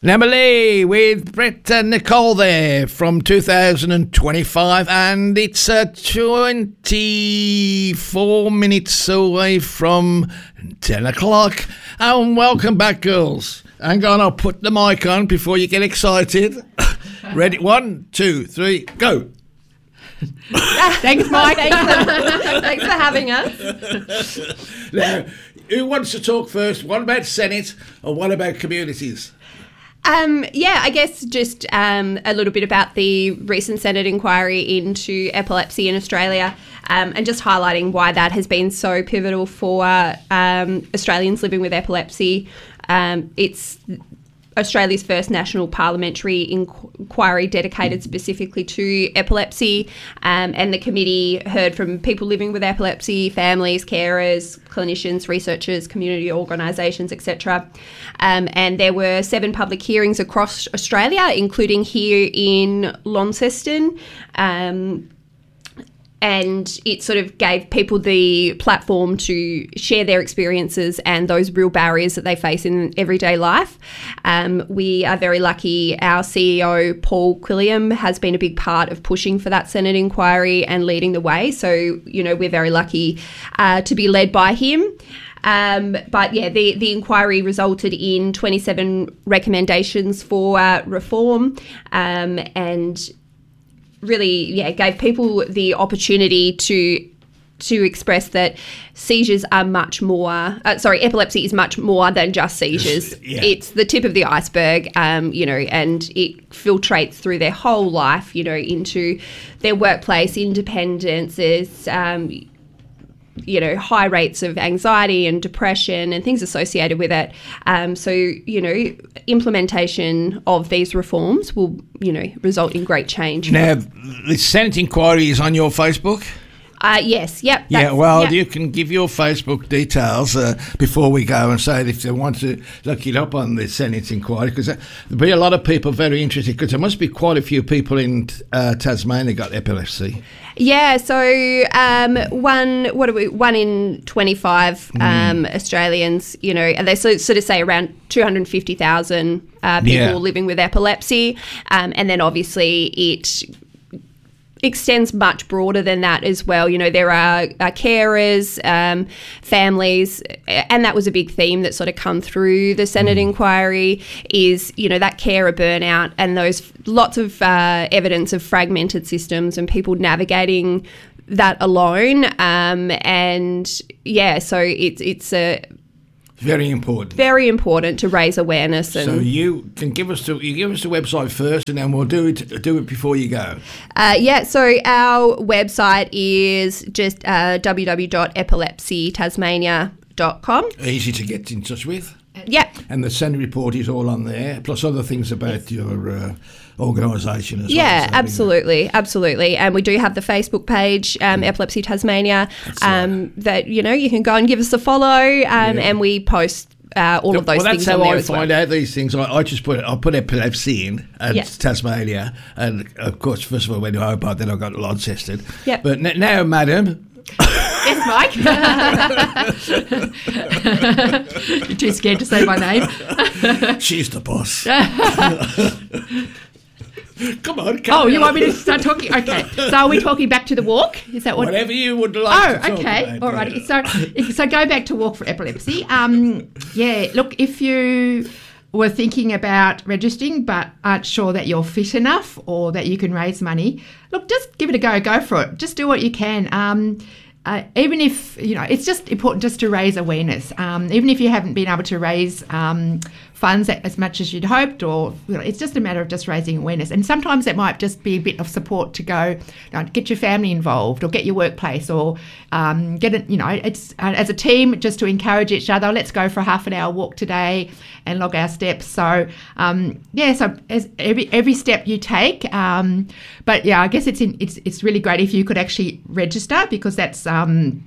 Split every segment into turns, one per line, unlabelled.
Emily with Brett and Nicole there from 2025, and it's 24 minutes away from 10 o'clock. And welcome back, girls. Hang on, I'll put the mic on before you get excited. Ready? 1, 2, 3, go.
Thanks, Mike. Thanks for having us.
Now, who wants to talk first? One about Senate or one about communities?
I guess just a little bit about the recent Senate inquiry into epilepsy in Australia, and just highlighting why that has been so pivotal for Australians living with epilepsy. It's Australia's first national parliamentary inquiry dedicated specifically to epilepsy, and the committee heard from people living with epilepsy, families, carers, clinicians, researchers, community organisations, etc. And there were 7 public hearings across Australia, including here in Launceston. And it sort of gave people the platform to share their experiences and those real barriers that they face in everyday life. We are very lucky. Our CEO, Paul Quilliam, has been a big part of pushing for that Senate inquiry and leading the way. So, we're very lucky to be led by him. The inquiry resulted in 27 recommendations for reform, and really, gave people the opportunity to express that seizures are much more, epilepsy is much more than just seizures.
Yeah.
It's the tip of the iceberg, and it filtrates through their whole life, into their workplace, independence. There's, high rates of anxiety and depression and things associated with it. Implementation of these reforms will, result in great change.
Now, the Senate inquiry is on your Facebook?
Yes, yep.
You can give your Facebook details before we go and say if they want to look it up on the Senate inquiry, because there'll be a lot of people very interested, because there must be quite a few people in Tasmania got epilepsy.
Yeah, so one in 25 Australians, and they sort of say around 250,000 people living with epilepsy, and then obviously it extends much broader than that as well. There are carers, families, and that was a big theme that sort of come through the Senate inquiry is, that carer burnout and those lots of evidence of fragmented systems and people navigating that alone. So it's a
very important.
Very important to raise awareness. And
so you can give us the website first, and then we'll do it before you go.
So our website is just www.epilepsytasmania.com.
Easy to get in touch with.
Yeah.
And the Senate report is all on there, plus other things about your organisation as well.
Yeah, absolutely. And we do have the Facebook page, Epilepsy Tasmania, that, you can go and give us a follow, and we post all of those things on there as well.
That's how I find out these things. I just put epilepsy in Tasmania, and of course, first of all, when I opened, then I got Launceston. Yep. But now, madam...
Yes, Mike.
You're too scared to say my name.
She's the boss. Come on.
You want me to start talking? Okay. So are we talking back to the walk? Is that what?
Whatever you would like to talk
okay.
about.
All right. So go back to Walk for Epilepsy. Look, if you were thinking about registering but aren't sure that you're fit enough or that you can raise money, look, just give it a go. Go for it. Just do what you can. Even if, it's just important just to raise awareness. Even if you haven't been able to raise funds as much as you'd hoped, or it's just a matter of just raising awareness. And sometimes it might just be a bit of support to go get your family involved, or get your workplace, or get it. It's as a team just to encourage each other. Let's go for a half an hour walk today and log our steps. So so as every step you take. But I guess it's really great if you could actually register, because that's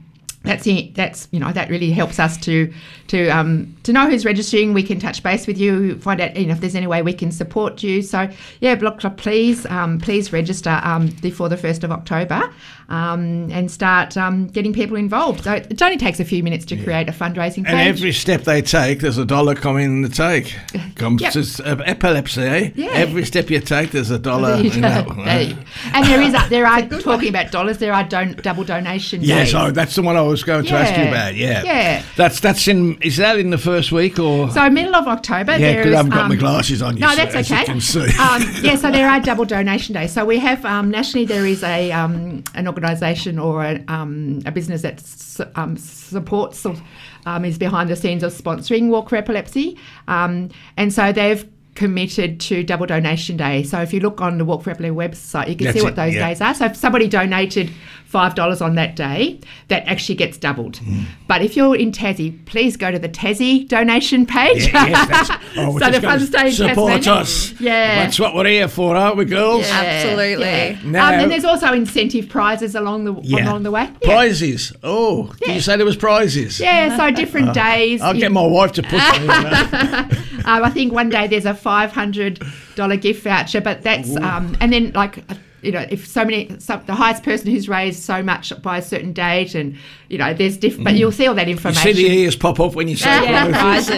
that's that really helps us to know who's registering. We can touch base with you, find out if there's any way we can support you. So please register before the 1st of October and start getting people involved. So it only takes a few minutes to create a fundraising page.
And every step they take, there's $1 coming to take. Comes to epilepsy, eh?
Yeah.
Every step you take, there's $1.
And there are talking about dollars. There are double donation days.
Yes, that's the one I was going to ask you about. Yeah. That's is that in the first week or?
So middle of October.
Yeah, because I haven't got my glasses on.
No, that's
as
okay.
You can see.
So there are double donation days. So we have nationally there is an organisation or a business that supports is behind the scenes of sponsoring Walk for Epilepsy, and so they've committed to double donation day. So if you look on the Walk for Epilepsy website, you can see what those days are. So if somebody donated $5 on that day, that actually gets doubled. But if you're in Tassie, please go to the Tassie donation page.
So
the funds stay in
support us.
Yeah.
That's what we're here for, aren't we, girls?
Yeah. Absolutely.
Yeah.
Now,
and there's also incentive prizes along the way. Yeah.
Prizes. Oh, did you say there was prizes?
Yeah, so different days.
I'll get my wife to put them in.
I think one day there's a $500 gift voucher, but that's and then if the highest person who's raised so much by a certain date, and there's different, but you'll see all that information.
You see the ears pop up when you say
prizes.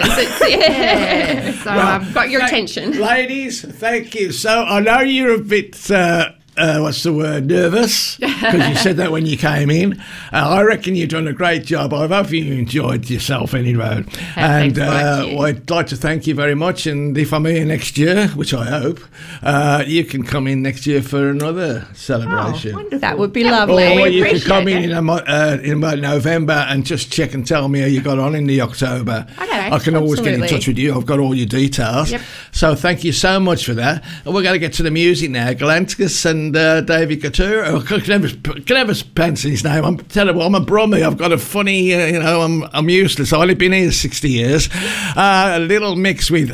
So got your attention,
ladies. Thank you. So I know you're a bit. What's the word? Nervous, because you said that when you came in. I reckon you've done a great job. I hope you enjoyed yourself anyway. And I'd like to thank you very much. And if I'm here next year, which I hope, you can come in next year for another celebration.
Wonderful.
That would be lovely.
Or you could come in about November and just check and tell me how you got on in the October.
Okay,
I can always get in touch with you. I've got all your details.
Yep.
So thank you so much for that. And we're going to get to the music now. Galantis and David Couture. I can never fancy his name. I'm terrible. I'm a Brummie. I've got a funny, I'm useless. I've only been here 60 years. A little mix with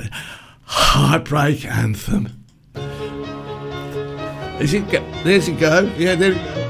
Heartbreak Anthem. There's it go. Yeah, there it goes.